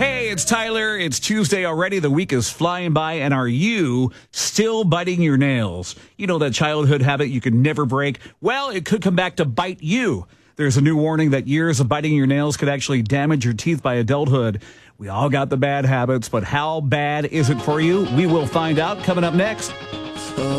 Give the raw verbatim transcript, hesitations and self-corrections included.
Hey, it's Tyler. It's Tuesday already. The week is flying by. And are you still biting your nails? You know, that childhood habit you could never break? Well, it could come back to bite you. There's a new warning that years of biting your nails could actually damage your teeth by adulthood. We all got the bad habits, but how bad is it for you? We will find out coming up next.